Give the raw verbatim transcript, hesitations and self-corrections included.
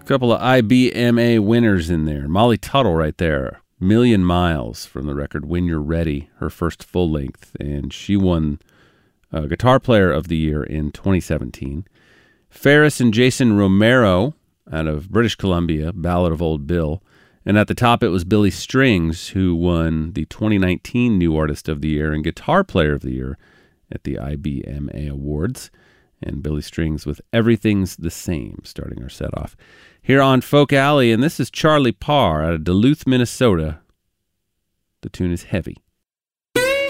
couple of I B M A winners in there. Molly Tuttle right there. Million Miles from the record When You're Ready, her first full length. And she won uh, Guitar Player of the Year in twenty seventeen. Ferris and Jason Romero out of British Columbia, Ballad of Old Bill. And at the top, it was Billy Strings, who won the twenty nineteen New Artist of the Year and Guitar Player of the Year at the I B M A Awards. And Billy Strings with Everything's the Same, starting our set off here on Folk Alley. And this is Charlie Parr out of Duluth, Minnesota. The tune is Heavy.